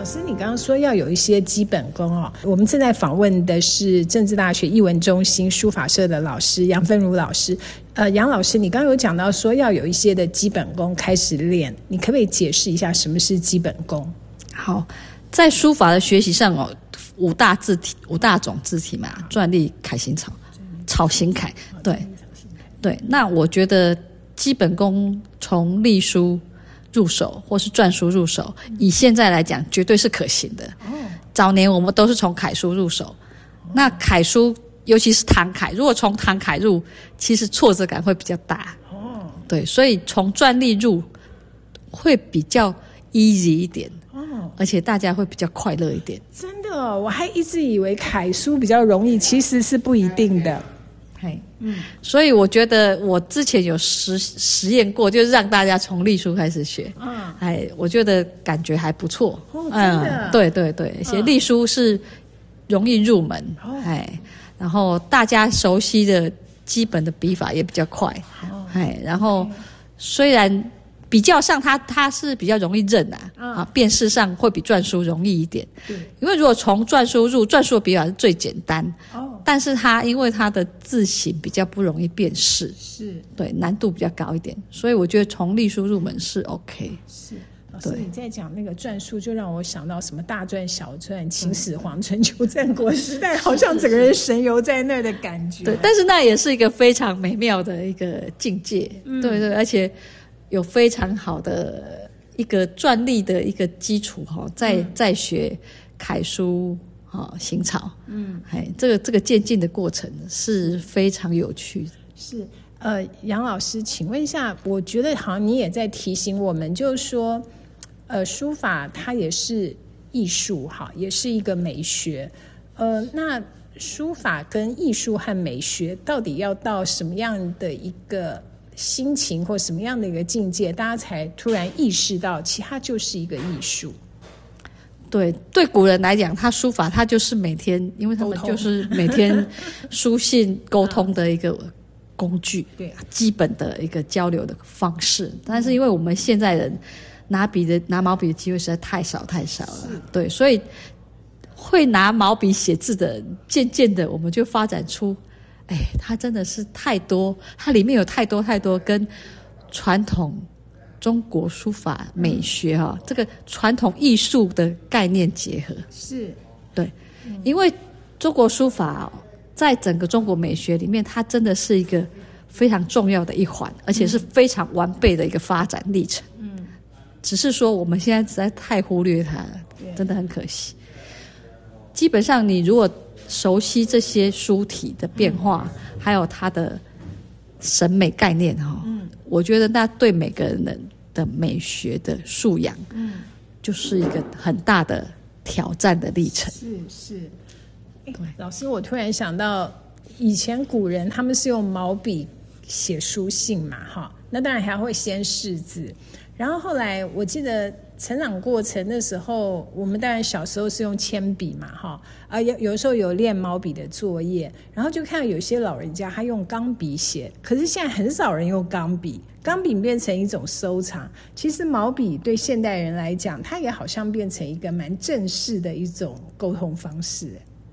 老师，你刚刚说要有一些基本功哦。我们正在访问的是政治大学艺文中心书法社的老师杨芬如老师。杨老师，你刚刚有讲到说要有一些的基本功开始练，你可不可以解释一下什么是基本功？ 好，在书法的学习上哦，五大种字体嘛，篆隶楷行草，草行楷，对。那我觉得基本功从隶书入手或是篆书入手，以现在来讲绝对是可行的。早年我们都是从楷书入手，那楷书尤其是唐楷，如果从唐楷入，其实挫折感会比较大。对，所以从篆隶入会比较 easy 一点，而且大家会比较快乐一点。 真的哦，我还一直以为楷书比较容易，其实是不一定的。 所以我觉得我之前有实验过，就是让大家从隶书开始学，我觉得感觉还不错。 真的， 对，而且隶书是容易入门，然后大家熟悉的基本的笔法也比较快，然后虽然比较上它是比较容易认辨识上会比篆书容易一点。因为如果从篆书入，篆书的笔法是最简单，但是因为它的字形比较不容易辨识，对，难度比较高一点，所以我觉得从隶书入门是 OK。 是。老师，你在讲那个篆书，就让我想到什么大篆、小篆、秦始皇、春秋战国时代，好像整个人神游在那儿的感觉。 对，但是那也是一个非常美妙的一个境界。对，而且有非常好的一个篆隶的一个基础再学楷书行草。这个渐进的过程是非常有趣的。 是。杨老师，请问一下，我觉得好像你也在提醒我们，就是说书法它也是艺术，也是一个美学。那书法跟艺术和美学到底要到什么样的一个心情或什么样的一个境界，大家才突然意识到其实它就是一个艺术？ 对古人来讲，他书法他就是每天，因为他们就是每天书信沟通的一个工具，基本的一个交流的方式。但是因为我们现在人拿毛笔的机会实在太少了，对，所以会拿毛笔写字的人，渐渐的我们就发展出，它真的是太多，它里面有太多跟传统中国书法美学这个传统艺术的概念结合。对，因为中国书法在整个中国美学里面，它真的是一个非常重要的一环，而且是非常完备的一个发展历程。只是说我们现在实在太忽略它了，真的很可惜。基本上你如果熟悉这些书体的变化，还有它的审美概念我觉得那对每个人的美学的素养就是一个很大的挑战的历程。 是。老师，我突然想到，以前古人他们是用毛笔写书信嘛，那当然还会先识字，然后后来我记得成长过程的时候，我们当然小时候是用铅笔嘛，有时候有练毛笔的作业，然后就看到有些老人家他用钢笔写，可是现在很少人用钢笔变成一种收藏。其实毛笔对现代人来讲，它也好像变成一个蛮正式的一种沟通方式。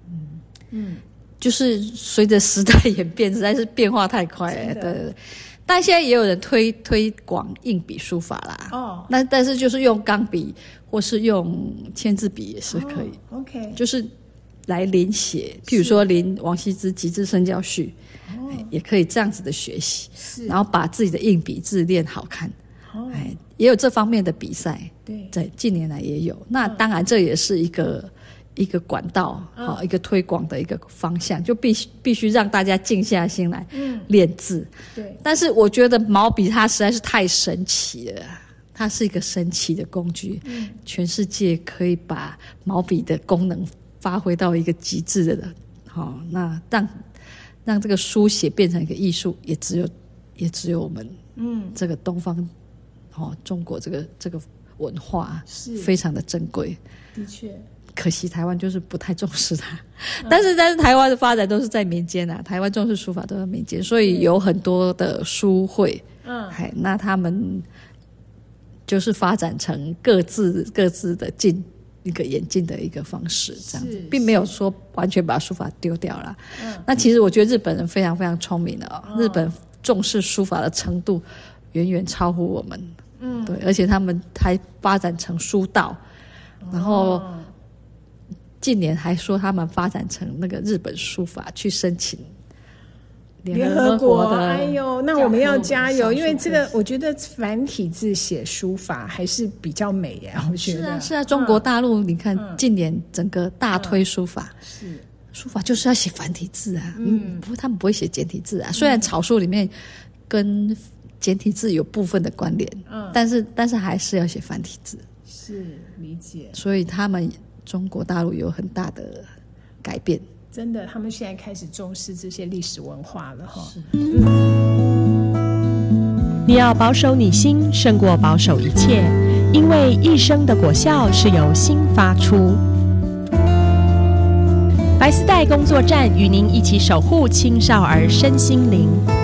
就是随着时代演变，实在是变化太快了。对。但现在也有人推广硬笔书法啦。但是就是用钢笔或是用签字笔也是可以。 OK。 就是来临写，譬如说临王羲之《集字圣教序》，也可以这样子的学习，然后把自己的硬笔字练好看。也有这方面的比赛。在近年来也有。那当然这也是一个管道，一个推广的一个方向，就必须让大家静下心来练字。但是我觉得毛笔它实在是太神奇了，它是一个神奇的工具。全世界可以把毛笔的功能发挥到一个极致的，那让这个书写变成一个艺术，也只有我们这个东方中国这个文化非常的珍贵。 的确。 可惜台湾就是不太重视它，但是台湾的发展都是在民间台湾重视书法都在民间，所以有很多的书会，那他们就是发展成各自的一个演进的一个方式，这样子，并没有说完全把书法丢掉了。那其实我觉得日本人非常非常聪明的日本重视书法的程度远远超乎我们。对，而且他们还发展成书道，然后近年还说他们发展成那个日本书法去申请联合国的。 哎呦，那我们要加油，因为这个我觉得繁体字写书法还是比较美耶，我觉得是啊，中国大陆你看近年整个大推书法，书法就是要写繁体字啊，他们不会写简体字啊。虽然草书里面跟简体字有部分的关联，但是还是要写繁体字。 是，理解。 所以他们中国大陆有很大的改变。 真的，他们现在开始重视这些历史文化了哈。 你要保守你心，胜过保守一切，因为一生的果效是由心发出。白丝带工作站与您一起守护青少儿身心灵。